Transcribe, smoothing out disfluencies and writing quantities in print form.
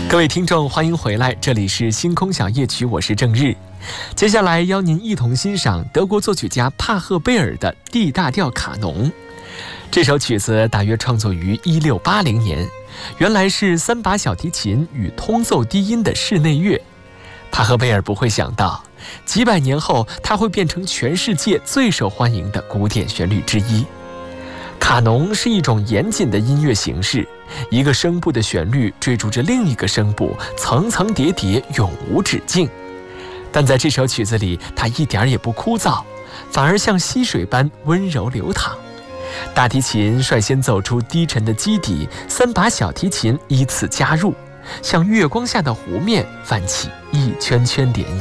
各位听众，欢迎回来，这里是星空小夜曲，我是郑日。接下来邀您一同欣赏德国作曲家帕赫贝尔的 D 大调卡农。这首曲子大约创作于1680年，原来是3把小提琴与通奏低音的室内乐。帕赫贝尔不会想到，几百年后它会变成全世界最受欢迎的古典旋律之一。卡农是一种严谨的音乐形式，一个声部的旋律追逐着另一个声部，层层叠叠，永无止境。但在这首曲子里，它一点也不枯燥，反而像溪水般温柔流淌。大提琴率先奏出低沉的基底，3把小提琴依次加入，像月光下的湖面泛起一圈圈涟漪。